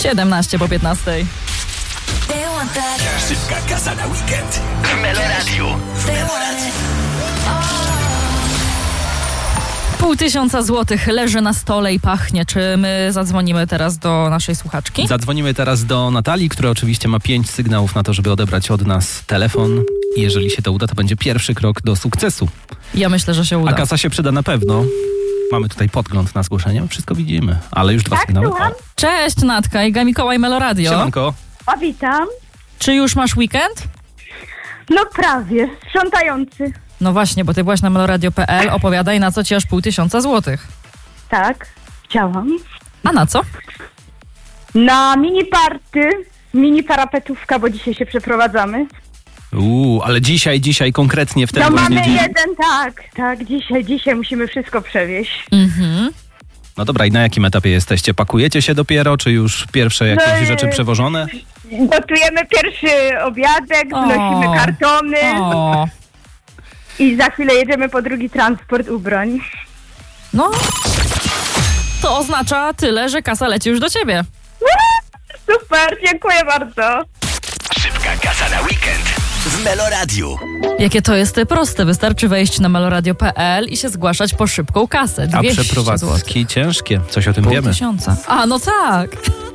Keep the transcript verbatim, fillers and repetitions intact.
siedemnaście po piętnastej. Szybka kasa na weekend w Meloradiu. Pół tysiąca złotych leży na stole i pachnie. Czy my zadzwonimy teraz do naszej słuchaczki? Zadzwonimy teraz do Natalii, która oczywiście ma pięć sygnałów na to, żeby odebrać od nas telefon. I jeżeli się to uda, to będzie pierwszy krok do sukcesu. Ja myślę, że się uda. A kasa się przyda na pewno. Mamy tutaj podgląd na zgłoszenie, wszystko widzimy, ale już dwa Tak, sygnały. słucham. Cześć Natka, Iga Mikołaj, Meloradio. Siemanko. A witam. Czy już masz weekend? No prawie, sprzątający. No właśnie, bo ty byłaś na meloradio kropka pe el. Opowiadaj, na co ci aż pół tysiąca złotych. Tak, chciałam. A na co? Na mini party, mini parapetówka, bo dzisiaj się przeprowadzamy. Uuu, ale dzisiaj, dzisiaj konkretnie w ten No mamy dzień. jeden, tak, tak, dzisiaj, dzisiaj musimy wszystko przewieźć. Mhm. No dobra, i na jakim etapie jesteście? Pakujecie się dopiero, czy już pierwsze jakieś No, rzeczy przewożone? Gotujemy pierwszy obiadek, wnosimy O. kartony O, i za chwilę jedziemy po drugi transport ubrań. no. To oznacza tyle, że kasa leci już do ciebie. Super, dziękuję bardzo. Szybka kasa na weekend w Meloradiu. Jakie to jest proste. Wystarczy wejść na meloradio kropka pe el i się zgłaszać po szybką kasę. A dwieście złotych. przeprowadzki ciężkie, coś o tym Pół wiemy. tysiąca. A, no tak.